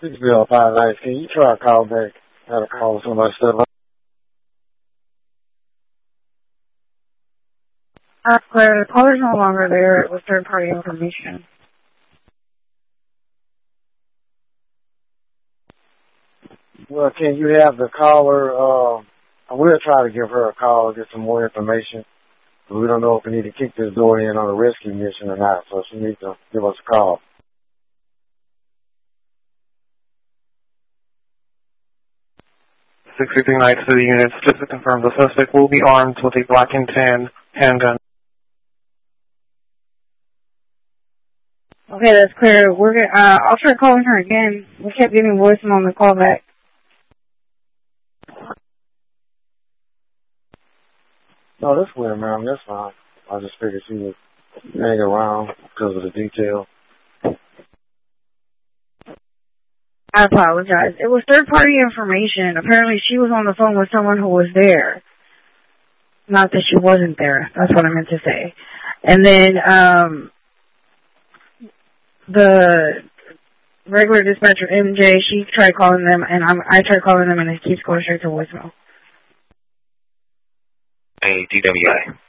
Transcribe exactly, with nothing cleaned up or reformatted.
Six Bill Five Nights. Can you try a call back? I had a call with somebody said about. Uh, Claire, the caller's no longer there. It was third-party information. Well, can you have the caller? Uh, I will try to give her a call, get some more information. But we don't know if we need to kick this door in on a rescue mission or not, so she needs to give us a call. six sixty Nights to the units. Just to confirm, the suspect will be armed with a black and tan handgun. Okay, that's clear. We're gonna, uh, I'll try calling her again. We kept getting voicemail on the callback. No, that's weird, ma'am. That's fine. I just figured she was hanging around because of the detail. I apologize. It was third-party information. Apparently she was on the phone with someone who was there. Not that she wasn't there. That's what I meant to say. And then, um, the regular dispatcher, M J, she tried calling them, and I'm, I tried calling them, and it keeps going straight to voicemail. Hey, D W I.